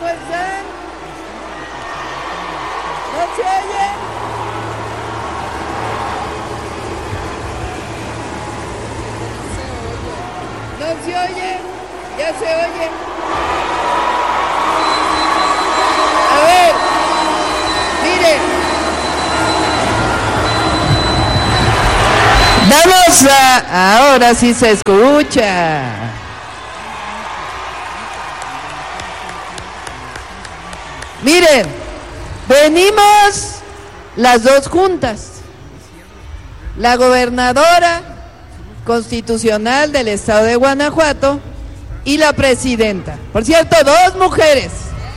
están? ¿No se oye? ¿No se oye? ¿Ya se oye? A ver, miren. Ahora sí se escucha. Miren, venimos las dos juntas. La gobernadora constitucional del estado de Guanajuato y la presidenta. Por cierto, dos mujeres.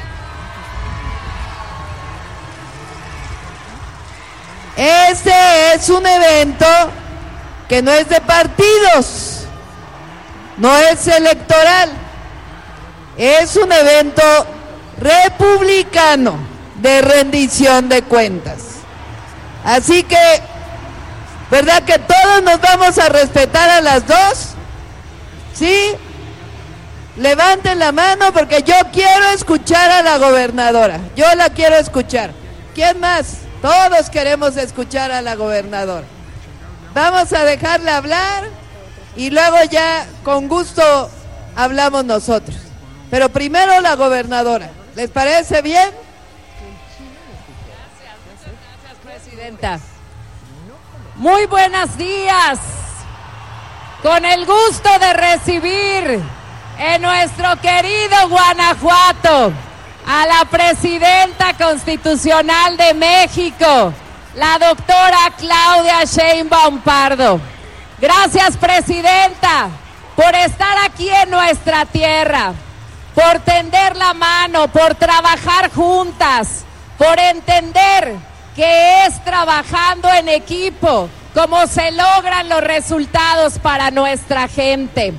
Este es un evento que no es de partidos, no es electoral, es un evento republicano de rendición de cuentas. Así que, ¿verdad que todos nos vamos a respetar a las dos? ¿Sí? Levanten la mano porque yo quiero escuchar a la gobernadora, yo la quiero escuchar. ¿Quién más? Todos queremos escuchar a la gobernadora. Vamos a dejarle hablar y luego ya con gusto hablamos nosotros. Pero primero la gobernadora. ¿Les parece bien? Gracias, presidenta. Muy buenos días. Con el gusto de recibir en nuestro querido Guanajuato a la presidenta constitucional de México, la doctora Claudia Sheinbaum Pardo. Gracias, presidenta, por estar aquí en nuestra tierra, por tender la mano, por trabajar juntas, por entender que es trabajando en equipo como se logran los resultados para nuestra gente.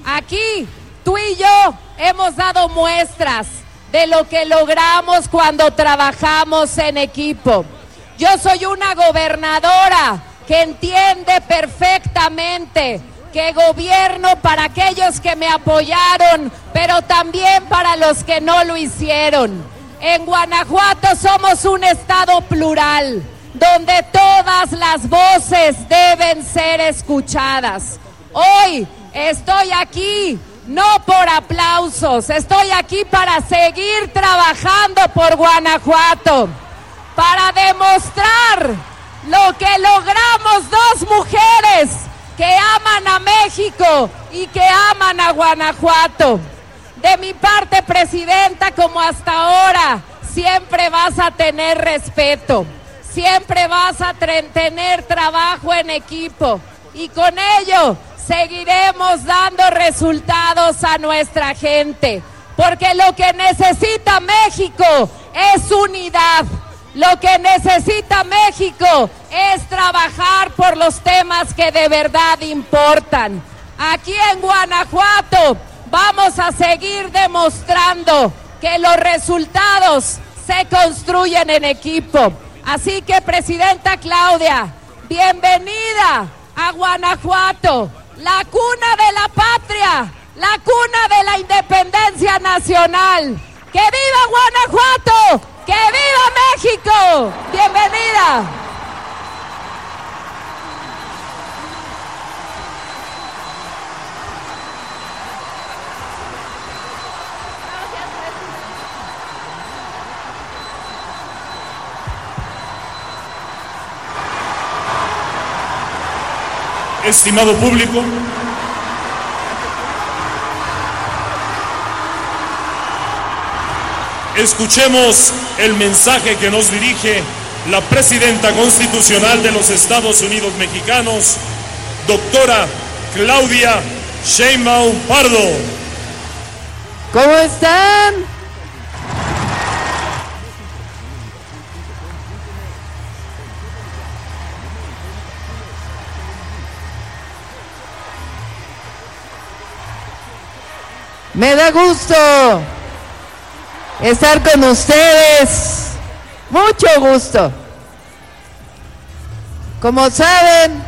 Aquí, tú y yo hemos dado muestras de lo que logramos cuando trabajamos en equipo. Yo soy una gobernadora que entiende perfectamente que gobierno para aquellos que me apoyaron, pero también para los que no lo hicieron. En Guanajuato somos un estado plural, donde todas las voces deben ser escuchadas. Hoy estoy aquí no por aplausos, estoy aquí para seguir trabajando por Guanajuato, para demostrar lo que logramos dos mujeres que aman a México y que aman a Guanajuato. De mi parte, presidenta, como hasta ahora, siempre vas a tener respeto, siempre vas a tener trabajo en equipo y con ello seguiremos dando resultados a nuestra gente, porque lo que necesita México es unidad. Lo que necesita México es trabajar por los temas que de verdad importan. Aquí en Guanajuato vamos a seguir demostrando que los resultados se construyen en equipo. Así que, presidenta Claudia, bienvenida a Guanajuato, la cuna de la patria, la cuna de la independencia nacional. ¡Que viva Guanajuato! ¡Que viva México! ¡Bienvenida! Estimado público, escuchemos el mensaje que nos dirige la presidenta constitucional de los Estados Unidos mexicanos, doctora Claudia Sheinbaum Pardo. ¿Cómo están? Me da gusto estar con ustedes, mucho gusto. Como saben,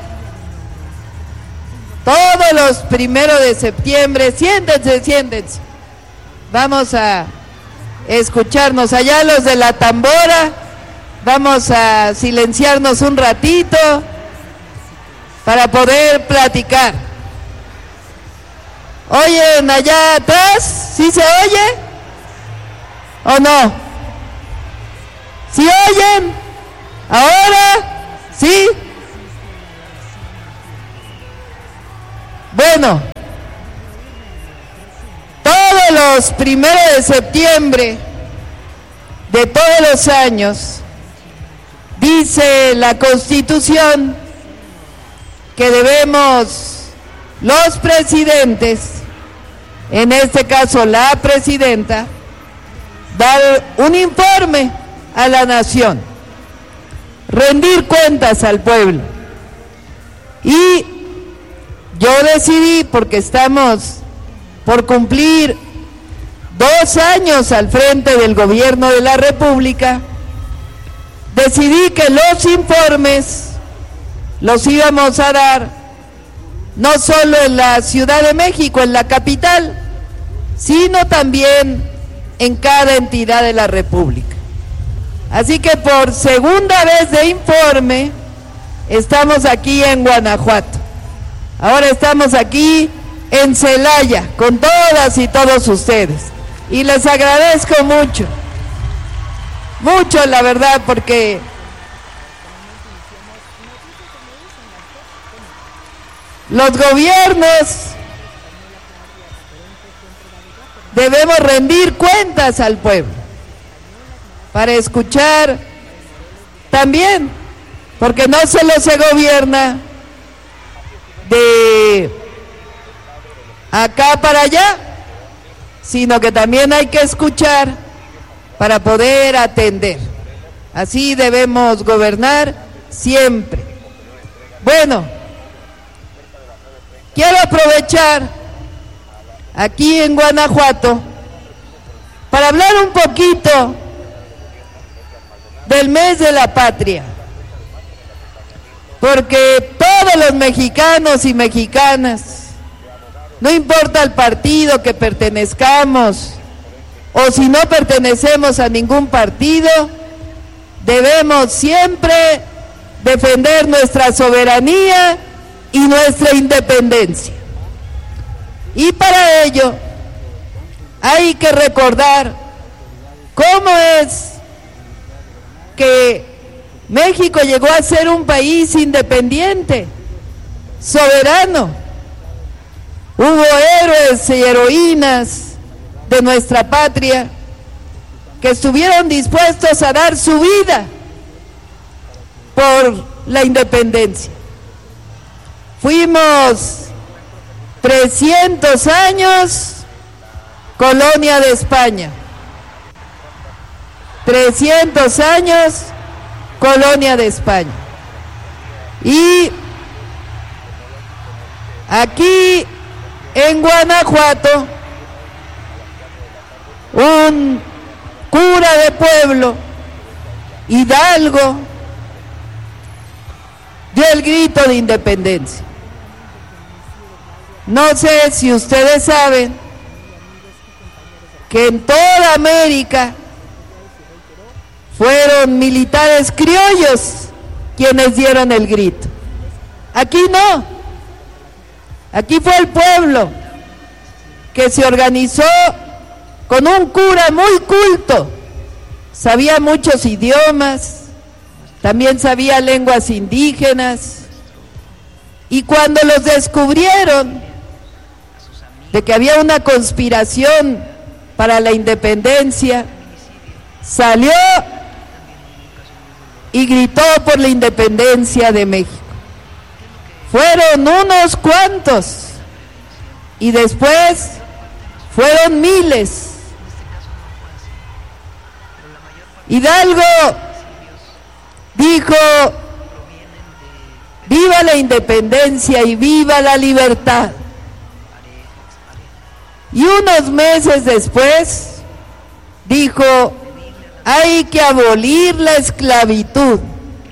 todos los 1 de septiembre, siéntense, vamos a escucharnos. Allá los de la tambora, vamos a silenciarnos un ratito para poder platicar. ¿Oyen allá atrás? ¿Sí se oye? ¿O no? ¿Sí oyen? ¿Ahora? ¿Sí? Bueno, todos los 1 de septiembre de todos los años, dice la Constitución que debemos los presidentes, en este caso la presidenta, dar un informe a la nación, rendir cuentas al pueblo. Y yo decidí, porque estamos por cumplir 2 años al frente del gobierno de la República, decidí que los informes los íbamos a dar no solo en la Ciudad de México, en la capital, sino también en cada entidad de la República. Así que por segunda vez de informe, estamos aquí en Guanajuato. Ahora estamos aquí en Celaya, con todas y todos ustedes. Y les agradezco mucho, mucho la verdad, porque los gobiernos debemos rendir cuentas al pueblo, para escuchar también, porque no solo se gobierna de acá para allá, sino que también hay que escuchar para poder atender. Así debemos gobernar siempre. Bueno, quiero aprovechar aquí en Guanajuato para hablar un poquito del mes de la patria, porque todos los mexicanos y mexicanas, no importa el partido que pertenezcamos o si no pertenecemos a ningún partido, debemos siempre defender nuestra soberanía y nuestra independencia. Y para ello hay que recordar cómo es que México llegó a ser un país independiente, soberano. Hubo héroes y heroínas de nuestra patria que estuvieron dispuestos a dar su vida por la independencia. Fuimos 300 años colonia de España. 300 años colonia de España. Y aquí en Guanajuato, un cura de pueblo, Hidalgo, dio el grito de independencia. No sé si ustedes saben que en toda América fueron militares criollos quienes dieron el grito. Aquí no. Aquí fue el pueblo que se organizó con un cura muy culto. Sabía muchos idiomas, también sabía lenguas indígenas. Y cuando los descubrieron de que había una conspiración para la independencia, salió y gritó por la independencia de México. Fueron unos cuantos y después fueron miles. Hidalgo dijo: viva la independencia y viva la libertad. Y unos meses después dijo: hay que abolir la esclavitud.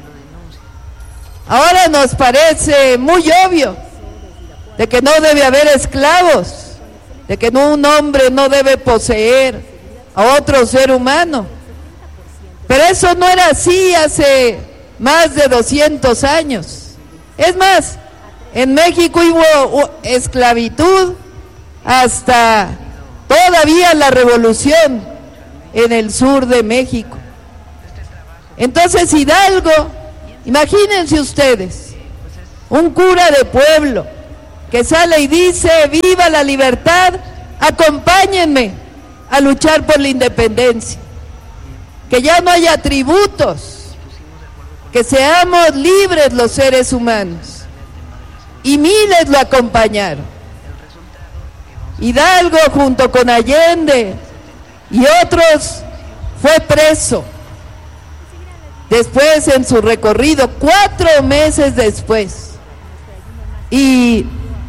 Ahora nos parece muy obvio de que no debe haber esclavos, de que un hombre no debe poseer a otro ser humano. Pero eso no era así hace más de 200 años. Es más, en México hubo esclavitud hasta todavía la revolución en el sur de México. Entonces Hidalgo, imagínense ustedes, un cura de pueblo que sale y dice: viva la libertad, acompáñenme a luchar por la independencia, que ya no haya tributos, que seamos libres los seres humanos. Y miles lo acompañaron. Hidalgo, junto con Allende y otros, fue preso. Después, en su recorrido, 4 meses después, y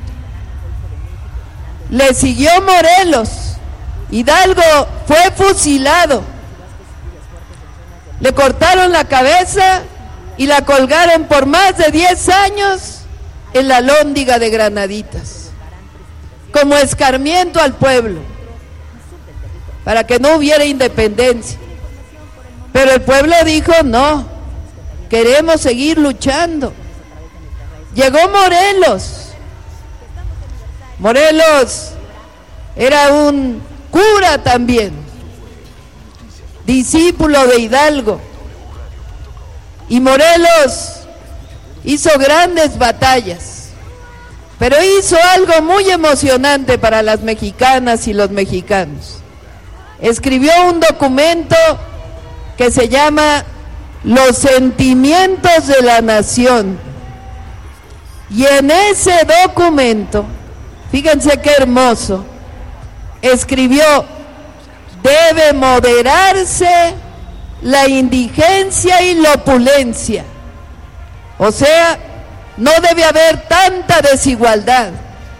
le siguió Morelos. Hidalgo fue fusilado, le cortaron la cabeza y la colgaron por más de 10 años en la Alhóndiga de Granaditas, como escarmiento al pueblo, para que no hubiera independencia. Pero el pueblo dijo: no, queremos seguir luchando. Llegó Morelos. Morelos era un cura también, discípulo de Hidalgo. Y Morelos hizo grandes batallas, pero hizo algo muy emocionante para las mexicanas y los mexicanos. Escribió un documento que se llama Los Sentimientos de la Nación. Y en ese documento, fíjense qué hermoso, escribió: debe moderarse la indigencia y la opulencia. O sea, no debe haber tanta desigualdad.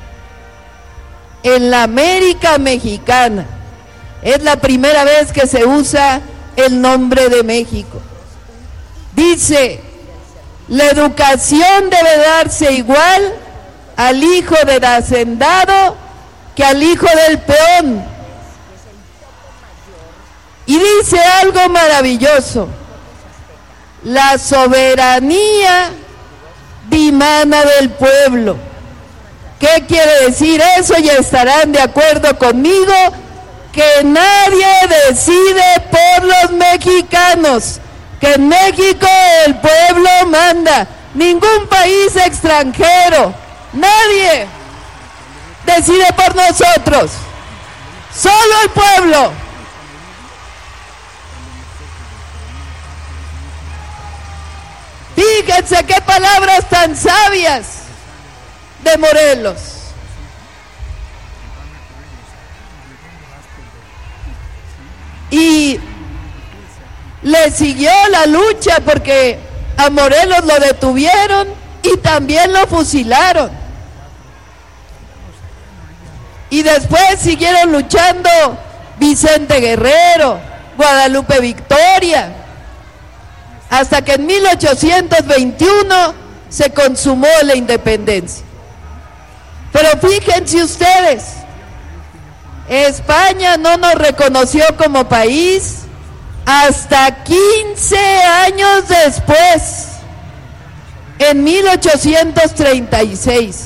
En la América mexicana es la primera vez que se usa el nombre de México. Dice: la educación debe darse igual al hijo del hacendado que al hijo del peón. Y dice algo maravilloso: la soberanía dimana del pueblo. ¿Qué quiere decir eso? Y estarán de acuerdo conmigo que nadie decide por los mexicanos, que en México el pueblo manda. Ningún país extranjero, nadie decide por nosotros, solo el pueblo. Fíjense qué palabras tan sabias de Morelos. Y le siguió la lucha, porque a Morelos lo detuvieron y también lo fusilaron. Y después siguieron luchando Vicente Guerrero, Guadalupe Victoria, hasta que en 1821 se consumó la independencia. Pero fíjense ustedes, España no nos reconoció como país hasta 15 años después, en 1836.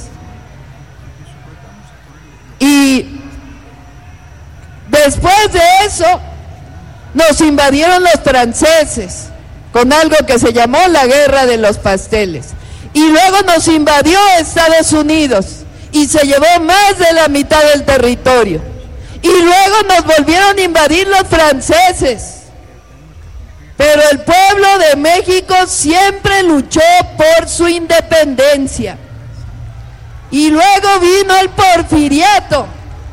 Y después de eso nos invadieron los franceses con algo que se llamó la Guerra de los Pasteles. Y luego nos invadió Estados Unidos y se llevó más de la mitad del territorio. Y luego nos volvieron a invadir los franceses. Pero el pueblo de México siempre luchó por su independencia. Y luego vino el porfiriato,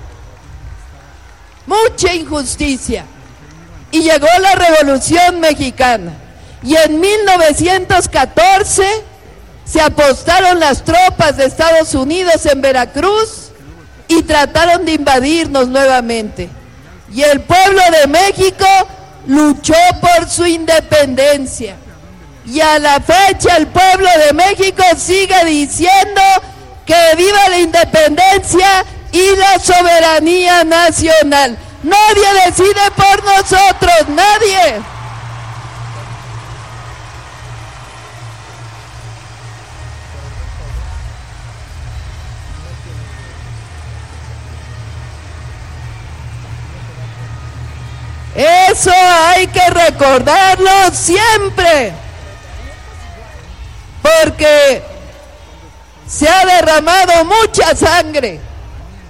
mucha injusticia, y llegó la Revolución Mexicana. Y en 1914 se apostaron las tropas de Estados Unidos en Veracruz y trataron de invadirnos nuevamente. Y el pueblo de México luchó por su independencia. Y a la fecha el pueblo de México sigue diciendo que viva la independencia y la soberanía nacional. Nadie decide por nosotros, nadie. Eso hay que recordarlo siempre, porque se ha derramado mucha sangre.